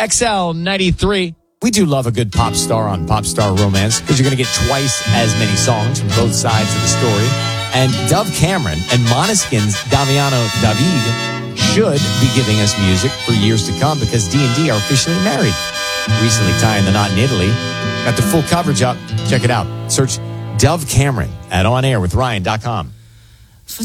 XL 93. We do love a good pop star on Pop Star Romance because you're going to get twice as many songs from both sides of the story. And Dove Cameron and Måneskin's Damiano David should be giving us music for years to come because D&D are officially married. Recently tying the knot in Italy. Got the full coverage up. Check it out. Search Dove Cameron at onairwithryan.com.